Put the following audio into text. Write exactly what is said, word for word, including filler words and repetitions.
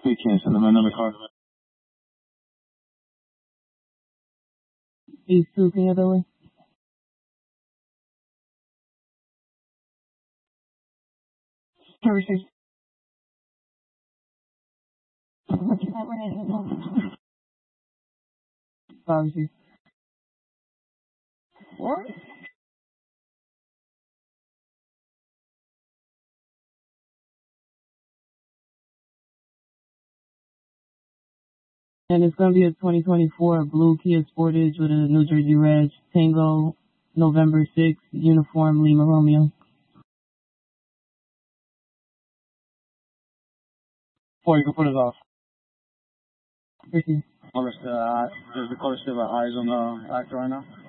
They can't send them another car. These two, can you have that way? Perfect. Obviously. What? And it's going to be a twenty twenty-four blue Kia Sportage with a New Jersey Reg Tango, November sixth, uniform Lima Romeo. Or you can put it off. Appreciate it. I'll just, uh, does the car still have eyes on the actor right now?